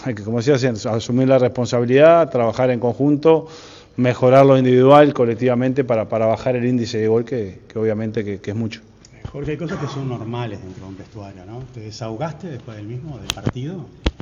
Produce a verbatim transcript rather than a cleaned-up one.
hay que, como decía, asumir la responsabilidad, trabajar en conjunto, mejorar lo individual, colectivamente, para, para bajar el índice de gol, que, que obviamente que, que es mucho. Jorge, hay cosas que son normales dentro de un vestuario, ¿no? ¿Te desahogaste después del mismo, del partido?